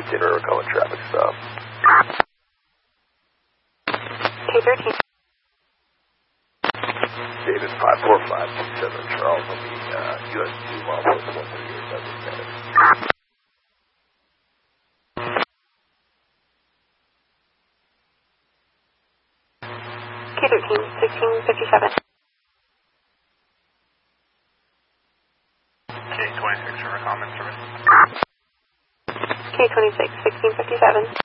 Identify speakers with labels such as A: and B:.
A: 13 River calling traffic stop.
B: K13.
A: David 54527 Charles on the US 2 mile post 138 Douglas County.
B: K13, 1657.
C: K26 River Common Service.
B: K26, 1657.